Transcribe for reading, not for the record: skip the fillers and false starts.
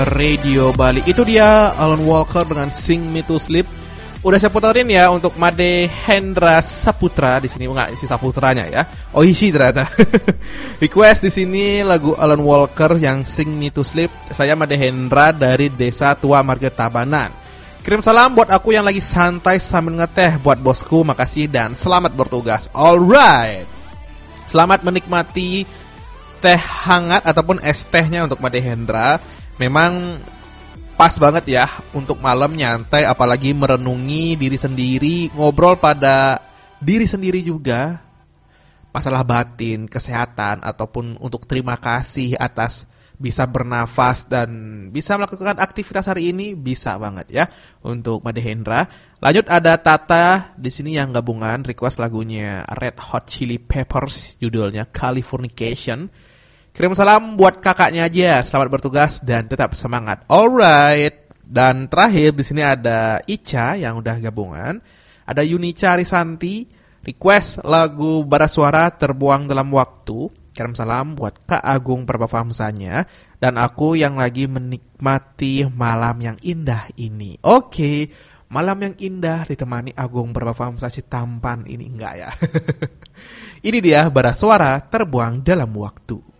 Radio Bali. Itu dia Alan Walker dengan Sing Me to Sleep. Udah saya puterin ya untuk Made Hendra Saputra di sini, enggak si Saputranya ya. Oishi ternyata. Request di sini lagu Alan Walker yang Sing Me to Sleep. Saya Made Hendra dari Desa Tua Marga Tabanan. Kirim salam buat aku yang lagi santai sambil ngeteh, buat bosku makasih dan selamat bertugas. Alright. Selamat menikmati teh hangat ataupun es tehnya untuk Made Hendra. Memang pas banget ya untuk malam nyantai, apalagi merenungi diri sendiri, ngobrol pada diri sendiri juga, masalah batin, kesehatan, ataupun untuk terima kasih atas bisa bernafas dan bisa melakukan aktivitas hari ini, bisa banget ya untuk Made Hendra. Lanjut ada Tata di sini yang gabungan request lagunya Red Hot Chili Peppers, judulnya Californication. Kirim salam buat kakaknya aja. Selamat bertugas dan tetap semangat. Alright. Dan terakhir di sini ada Ica yang udah gabungan. Ada Yunica Risanti request lagu Bara Suara Terbuang Dalam Waktu. Kirim salam buat Kak Agung Perbafamsanya dan aku yang lagi menikmati malam yang indah ini. Oke, malam yang indah ditemani Agung Perbafamsa si tampan ini enggak ya. Ini dia Bara Suara Terbuang Dalam Waktu.